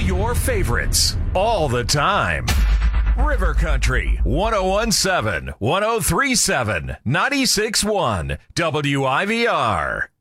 Your favorites all the time. River Country 1017, 1037, 961 WIVR.